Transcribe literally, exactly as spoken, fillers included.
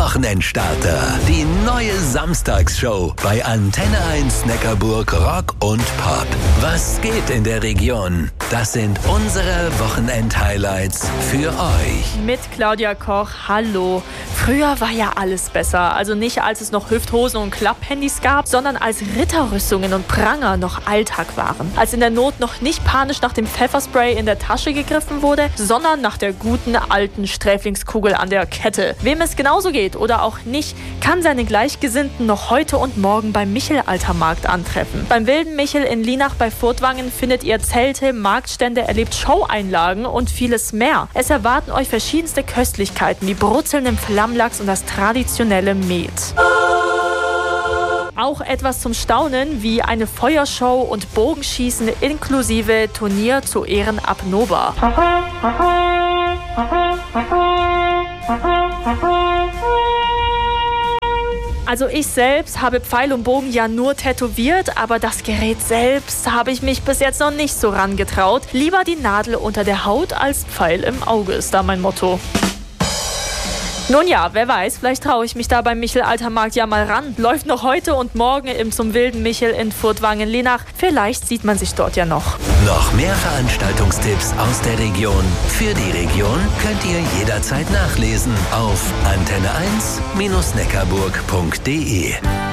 Wochenendstarter. Die neue Samstagsshow bei Antenne eins Neckarburg Rock und Pop. Was geht in der Region? Das sind unsere Wochenend-Highlights für euch. Mit Claudia Koch, hallo. Früher war ja alles besser. Also nicht, als es noch Hüfthosen und Klapphandys gab, sondern als Ritterrüstungen und Pranger noch Alltag waren. Als in der Not noch nicht panisch nach dem Pfefferspray in der Tasche gegriffen wurde, sondern nach der guten alten Sträflingskugel an der Kette. Wem es genauso geht oder auch nicht, kann seine Gleichgesinnten noch heute und morgen beim Michelaltermarkt antreffen. Beim Wilden Michel in Lienach bei Furtwangen findet ihr Zelte, Marktstände, erlebt Showeinlagen und vieles mehr. Es erwarten euch verschiedenste Köstlichkeiten wie brutzelnden Flammlachs und das traditionelle Met. Auch etwas zum Staunen wie eine Feuershow und Bogenschießen inklusive Turnier zu Ehren ab Nova. Also ich selbst habe Pfeil und Bogen ja nur tätowiert, aber das Gerät selbst habe ich mich bis jetzt noch nicht so rangetraut. Lieber die Nadel unter der Haut als Pfeil im Auge ist da mein Motto. Nun ja, wer weiß, vielleicht traue ich mich da beim Michelaltermarkt ja mal ran. Läuft noch heute und morgen im zum Wilden Michel in Furtwangen-Lienach. Vielleicht sieht man sich dort ja noch. Noch mehr Veranstaltungstipps aus der Region. Für die Region könnt ihr jederzeit nachlesen auf antenne eins Bindestrich neckarburg punkt de.